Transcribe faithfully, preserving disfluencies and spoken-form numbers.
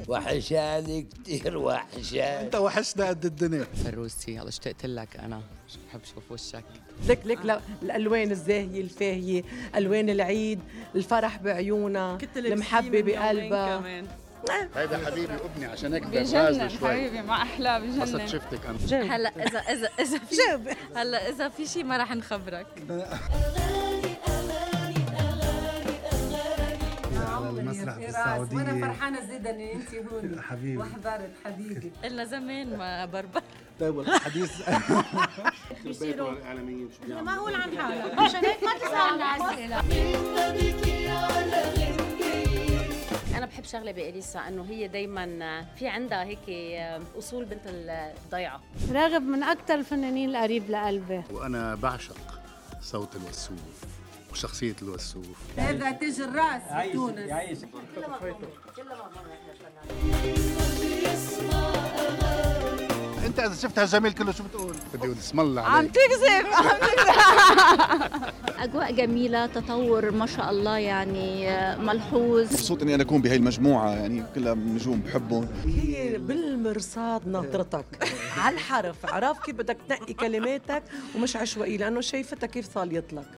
وحشاني كتير وحشاني. انت وحشنا قد الدنيا. فروسي يلا اشتقت لك انا، بحب اشوف وشك. لك لك لا الالوان الزاهيه الفاهيه، الوان العيد، الفرح بعيونها، المحبه بقلبها. هيدا حبيبي ابني عشان هيك بجنن حبيبي، ما احلى بجنن. قصد شفتك انا. هلا اذا اذا اذا في هلا اذا في شيء ما راح نخبرك. على المسرح بالسعودية، وانا فرحانه زيدا ان انت هون حبيبي وحضرت حبيبي. إلنا زمان ما بربر. طيب والحديث بيصيروا الاعلاميين معقول عن حالك، عشان هيك ما تسالنا اسئله. أنا بحب شغلة بإليسا إنه هي دايماً في عندها هيك أصول بنت الضيعة. راغب من أكثر الفنانين القريب لقلبي، وانا بعشق صوت الوسوف وشخصية الوسوف. هذا تاج الراس بتونس. انت اذا شفت هالجميل كله شو بتقول؟ بدي اقول اسم الله عليك. عم تكذب عم أجواء جميلة، تطور ما شاء الله يعني ملحوظ. مبسوط اني انا اكون بهي المجموعه، يعني كلها نجوم بحبهم. هي بالمرصاد ناطرتك على الحرف، عرف كيف بدك تنقي كلماتك ومش عشوائي، لانه شايفتها كيف صاليت لك.